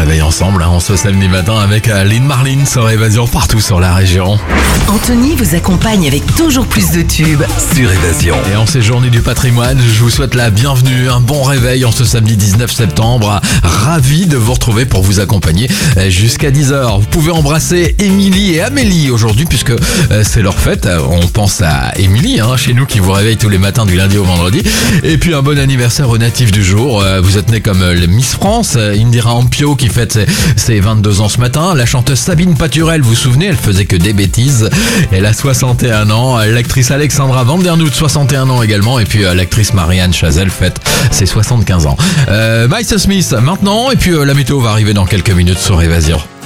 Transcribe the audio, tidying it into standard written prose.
réveil ensemble, on se samedi matin avec Lynn Marlin sur Évasion partout sur la région. Anthony vous accompagne avec toujours plus de tubes sur Évasion. Et en ces journées du patrimoine, je vous souhaite la bienvenue, un bon réveil en ce samedi 19 septembre. Ravi de vous retrouver pour vous accompagner jusqu'à 10h. Vous pouvez embrasser Émilie et Amélie aujourd'hui puisque c'est leur fête. On pense à Émilie, chez nous, qui vous réveille tous les matins du lundi au vendredi. Et puis un bon anniversaire aux natifs du jour. Vous êtes nés comme le Miss France, Indira Ampio qui fête ses 22 ans ce matin. La chanteuse Sabine Paturel, vous vous souvenez, elle faisait que des bêtises. Elle a 61 ans. L'actrice Alexandra Vandernoot, 61 ans également. Et puis l'actrice Marianne Chazelle fête ses 75 ans. Miles Smith maintenant. Et puis la météo va arriver dans quelques minutes sur Évasion.